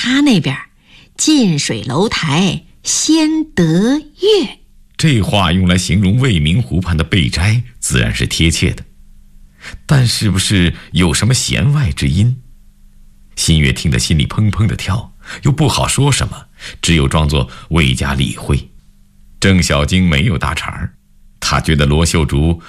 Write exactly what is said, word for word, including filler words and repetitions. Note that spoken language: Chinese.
他那边近水楼台先得月。 这话用来形容未名湖畔的备斋自然是贴切的，但是不是有什么弦外之音？新月听得心里砰砰地跳，又不好说什么，只有装作未加理会。郑小晶没有搭茬儿，他觉得罗秀竹